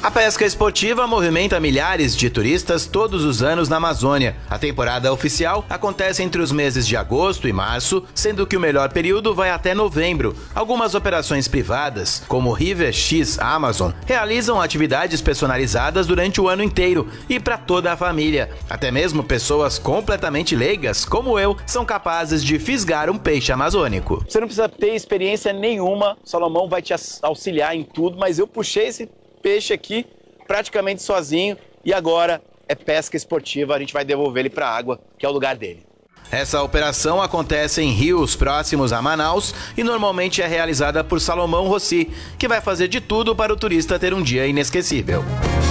A pesca esportiva movimenta milhares de turistas todos os anos na Amazônia. A temporada oficial acontece entre os meses de agosto e março, sendo que o melhor período vai até novembro. Algumas operações privadas, como River X Amazon, realizam atividades personalizadas durante o ano inteiro e para toda a família. Até mesmo pessoas completamente leigas, como eu, são capazes de fisgar um peixe amazônico. Você não precisa ter experiência nenhuma, Salomão vai te auxiliar em tudo, mas eu puxei esse peixe aqui praticamente sozinho e agora é pesca esportiva, a gente vai devolver ele para a água, que é o lugar dele. Essa operação acontece em rios próximos a Manaus e normalmente é realizada por Salomão Rossi, que vai fazer de tudo para o turista ter um dia inesquecível.